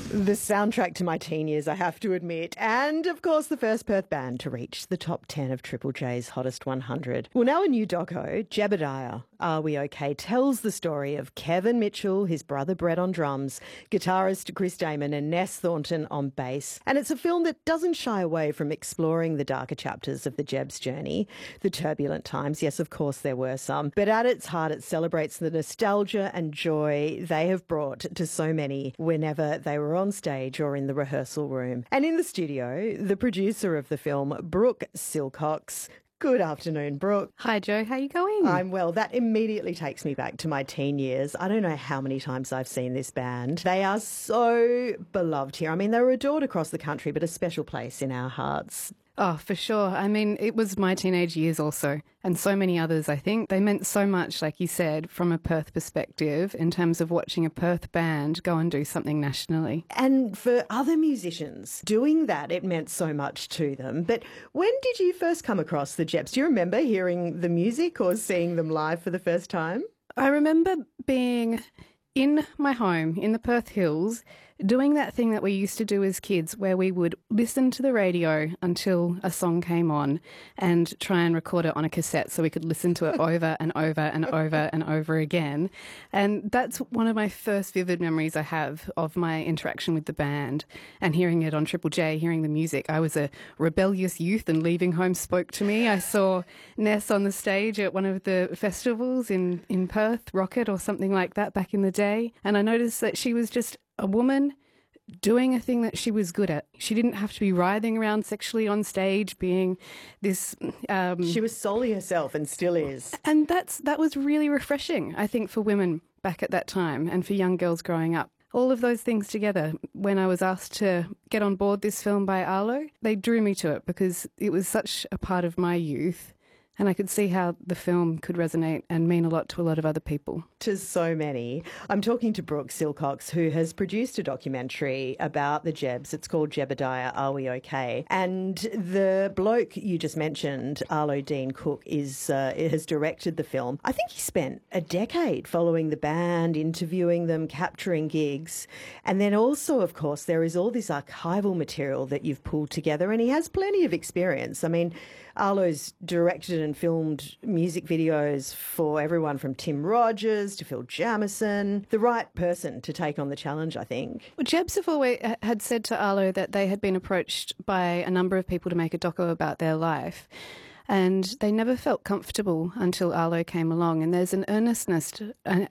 The soundtrack to my teen years, I have to admit. And, of course, the first Perth band to reach the top 10 of Triple J's Hottest 100. Well, now a new doco, Jebediah, Are We OK?, tells the story of Kevin Mitchell, his brother Brett on drums, guitarist Chris Damon and Ness Thornton on bass. And it's a film that doesn't shy away from exploring the darker chapters of the Jeb's journey, the turbulent times. Yes, of course, there were some. But at its heart, it celebrates the nostalgia and joy they have brought to so many whenever they were on stage or in the rehearsal room. And in the studio, the producer of the film, Brooke Silcox. Good afternoon, Brooke. Hi, Jo. How are you going? I'm well. That immediately takes me back to my teen years. I don't know how many times I've seen this band. They are so beloved here. I mean, they were adored across the country, but a special place in our hearts. Oh, for sure. I mean, it was my teenage years also, and so many others, I think. They meant so much, like you said, from a Perth perspective, in terms of watching a Perth band go and do something nationally. And for other musicians, doing that, it meant so much to them. But when did you first come across the Jebs? Do you remember hearing the music or seeing them live for the first time? I remember being in my home in the Perth Hills, doing that thing that we used to do as kids where we would listen to the radio until a song came on and try and record it on a cassette so we could listen to it over and over and over and over again. And that's one of my first vivid memories I have of my interaction with the band and hearing it on Triple J, hearing the music. I was a rebellious youth and leaving home spoke to me. I saw Ness on the stage at one of the festivals in Perth, Rocket or something like that back in the day. And I noticed that she was just a woman doing a thing that she was good at. She didn't have to be writhing around sexually on stage, being this... She was solely herself and still is. And that was really refreshing, I think, for women back at that time and for young girls growing up. All of those things together, when I was asked to get on board this film by Arlo, they drew me to it because it was such a part of my youth. And I could see how the film could resonate and mean a lot to a lot of other people. To so many. I'm talking to Brooke Silcox, who has produced a documentary about the Jebs. It's called Jebediah, Are We OK? And the bloke you just mentioned, Arlo Dean Cook, has directed the film. I think he spent a decade following the band, interviewing them, capturing gigs. And then also, of course, there is all this archival material that you've pulled together, and he has plenty of experience. I mean, Arlo's directed and filmed music videos for everyone from Tim Rogers to Phil Jamieson. The right person to take on the challenge, I think. Well, Jebs have always had said to Arlo that they had been approached by a number of people to make a doco about their life. And they never felt comfortable until Arlo came along. And there's an earnestness and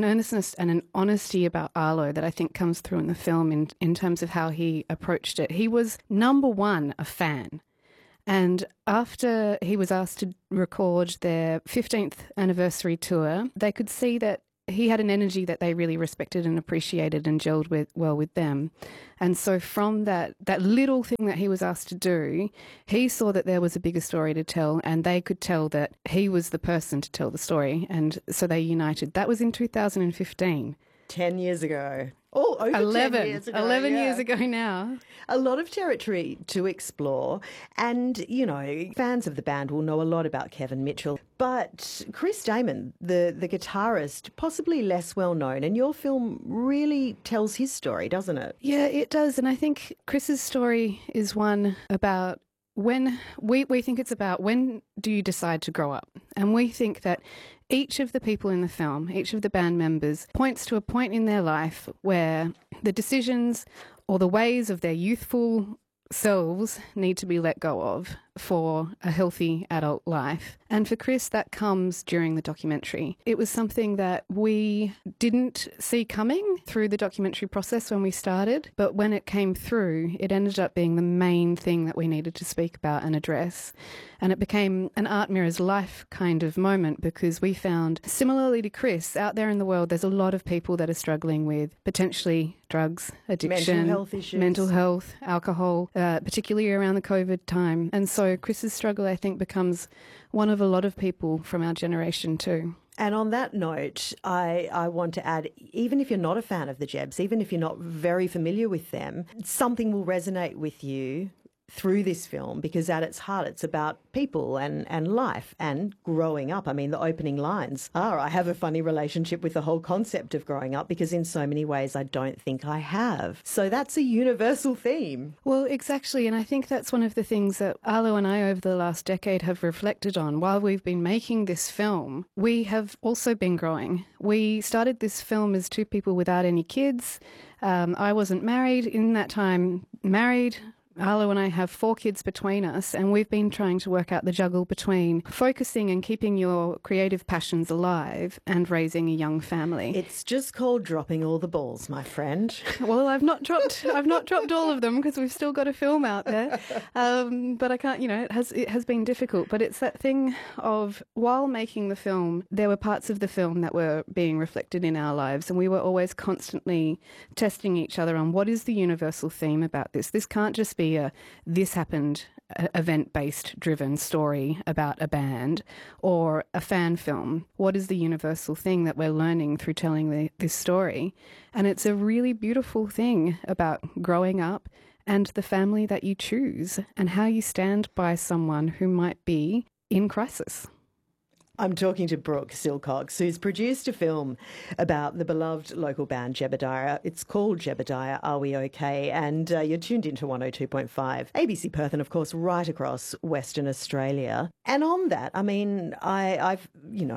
an honesty about Arlo that I think comes through in the film in terms of how he approached it. He was, number one, a fan. And after he was asked to record their 15th anniversary tour, they could see that he had an energy that they really respected and appreciated and gelled well with them. And so from that little thing that he was asked to do, he saw that there was a bigger story to tell, and they could tell that he was the person to tell the story. And so they united. That was in 2015. 10 years ago. Oh, over 11, 10 years ago. 11 years ago now. A lot of territory to explore. And, you know, fans of the band will know a lot about Kevin Mitchell. But Chris Damon, the guitarist, possibly less well known. And your film really tells his story, doesn't it? Yeah, it does. And I think Chris's story is one about when we think it's about when do you decide to grow up? And we think that each of the people in the film, each of the band members, points to a point in their life where the decisions or the ways of their youthful selves need to be let go of for a healthy adult life. And for Chris, that comes during the documentary. It was something that we didn't see coming through the documentary process when we started, but when it came through, it ended up being the main thing that we needed to speak about and address. And it became an Art Mirrors life kind of moment because we found, similarly to Chris, out there in the world, there's a lot of people that are struggling with potentially drugs, addiction, mental health issues, mental health, alcohol, particularly around the COVID time. And so Chris's struggle, I think, becomes one of a lot of people from our generation too. And on that note, I want to add, even if you're not a fan of the Jebs, even if you're not very familiar with them, something will resonate with you through this film, because at its heart it's about people and life and growing up. I mean, the opening lines are, I have a funny relationship with the whole concept of growing up because in so many ways I don't think I have. So that's a universal theme. Well, exactly. And I think that's one of the things that Arlo and I over the last decade have reflected on. While we've been making this film, we have also been growing. We started this film as two people without any kids. I wasn't married in that time, married. Arlo and I have 4 kids between us, and we've been trying to work out the juggle between focusing and keeping your creative passions alive and raising a young family. It's just called dropping all the balls, my friend. Well, I've not dropped all of them because we've still got a film out there. But I can't, it has been difficult. But it's that thing of, while making the film, there were parts of the film that were being reflected in our lives, and we were always constantly testing each other on what is the universal theme about this. This can't just be this happened event-based driven story about a band or a fan film. What is the universal thing that we're learning through telling this story? And it's a really beautiful thing about growing up and the family that you choose and how you stand by someone who might be in crisis. I'm talking to Brooke Silcox, who's produced a film about the beloved local band Jebediah. It's called Jebediah, Are We OK? And you're tuned into 102.5 ABC Perth and, of course, right across Western Australia. And on that, I mean, I've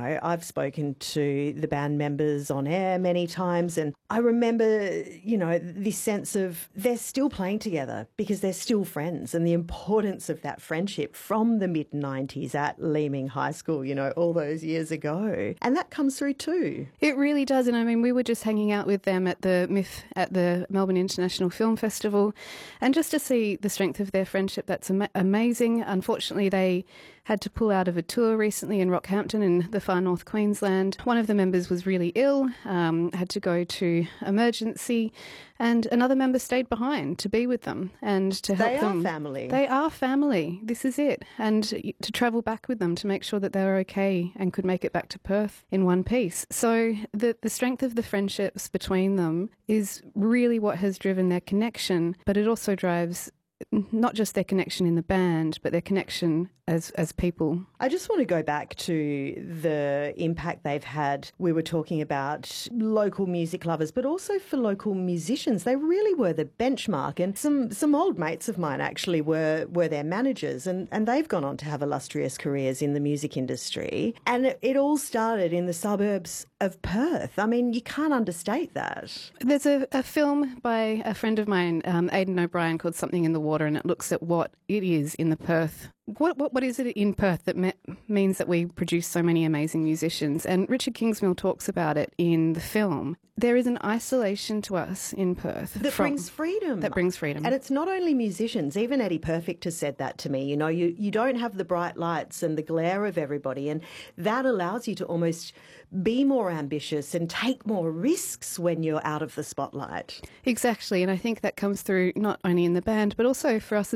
spoken to the band members on air many times, and I remember, this sense of they're still playing together because they're still friends, and the importance of that friendship from the mid-90s at Leeming High School, all those years ago. And that comes through too. It really does. And I mean, we were just hanging out with them at the MIF at the Melbourne International Film Festival, and just to see the strength of their friendship, that's amazing. Unfortunately, they had to pull out of a tour recently in Rockhampton in the far north Queensland. One of the members was really ill, had to go to emergency, and another member stayed behind to be with them and to help them. They are family. They are family. This is it. And to travel back with them to make sure that they were okay and could make it back to Perth in one piece. So the strength of the friendships between them is really what has driven their connection, but it also drives not just their connection in the band, but their connection as people. I just want to go back to the impact they've had. We were talking about local music lovers, but also for local musicians. They really were the benchmark. And some old mates of mine actually were their managers, and they've gone on to have illustrious careers in the music industry. And it all started in the suburbs of Perth. I mean, you can't understate that. There's a film by a friend of mine, Aidan O'Brien, called Something in the Water, and it looks at what it is in the Perth. What is it in Perth that means that we produce so many amazing musicians? And Richard Kingsmill talks about it in the film. There is an isolation to us in Perth. That brings freedom. That brings freedom. And it's not only musicians. Even Eddie Perfect has said that to me. You don't have the bright lights and the glare of everybody, and that allows you to almost be more ambitious and take more risks when you're out of the spotlight. Exactly. And I think that comes through not only in the band, but also for us